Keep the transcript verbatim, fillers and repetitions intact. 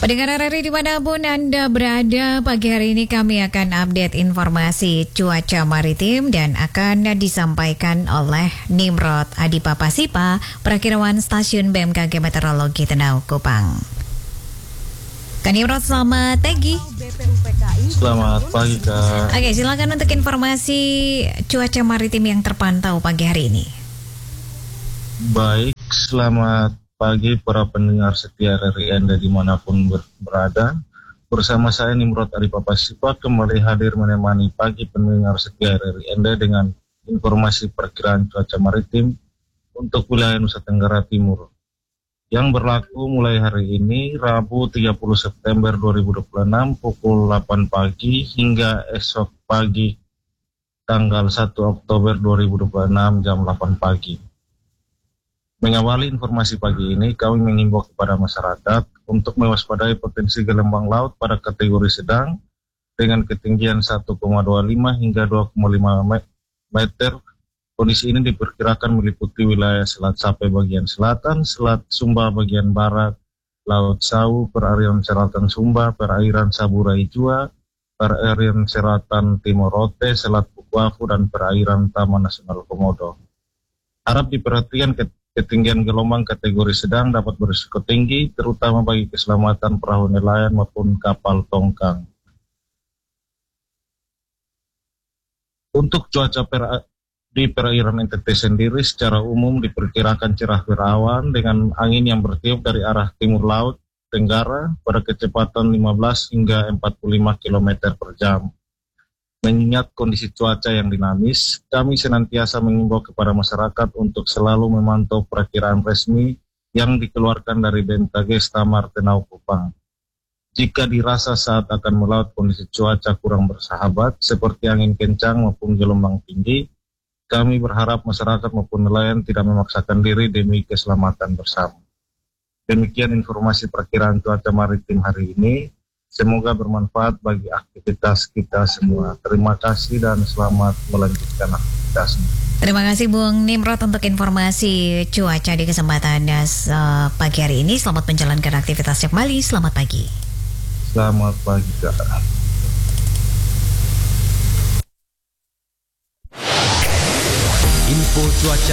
Pendengar R R I dimanapun Anda berada, pagi hari ini kami akan update informasi cuaca maritim dan akan disampaikan oleh Nimrod Adipapasipa, Prakirawan Stasiun B M K G Meteorologi Tenau Kupang. Kak Nimrod, selamat pagi. Selamat pagi, Kak. Oke, silakan untuk informasi cuaca maritim yang terpantau pagi hari ini. Baik, selamat pagi para pendengar setia R R I Anda dimanapun ber- berada. Bersama saya Nimrod Adipapasipa kembali hadir menemani pagi pendengar setia R R I Anda dengan informasi perkiraan cuaca maritim untuk wilayah Nusa Tenggara Timur yang berlaku mulai hari ini Rabu tiga puluh September dua ribu dua puluh enam pukul delapan pagi hingga esok pagi tanggal satu Oktober dua ribu dua puluh enam jam delapan pagi. Mengawali informasi pagi ini, kami mengimbau kepada masyarakat untuk mewaspadai potensi gelombang laut pada kategori sedang dengan ketinggian satu koma dua lima hingga dua koma lima meter. Kondisi ini diperkirakan meliputi wilayah Selat Sape bagian selatan, Selat Sumba bagian barat, Laut Sawu, perairan Selatan Sumba, perairan Saburai Jua, perairan Selatan Timorote, Selat Pukuafu, dan perairan Taman Nasional Komodo. Harap diperhatikan ke ketinggian gelombang kategori sedang dapat berisiko tinggi, terutama bagi keselamatan perahu nelayan maupun kapal tongkang. Untuk cuaca pera- di perairan N T T sendiri secara umum diperkirakan cerah berawan dengan angin yang bertiup dari arah timur laut tenggara pada kecepatan lima belas hingga empat puluh lima kilometer per jam. Mengingat kondisi cuaca yang dinamis, kami senantiasa mengimbau kepada masyarakat untuk selalu memantau perakiraan resmi yang dikeluarkan dari B M K G Stamar Tenau Kupang. Jika dirasa saat akan melaut kondisi cuaca kurang bersahabat, seperti angin kencang maupun gelombang tinggi, kami berharap masyarakat maupun nelayan tidak memaksakan diri demi keselamatan bersama. Demikian informasi perakiraan cuaca maritim hari ini. Semoga bermanfaat bagi aktivitas kita semua. Terima kasih dan selamat melanjutkan aktivitas. Terima kasih Bung Nimrod untuk informasi cuaca di kesempatan uh, pagi hari ini. Selamat menjalankan aktivitasnya kembali. Selamat pagi. Selamat pagi, Kak. Info cuaca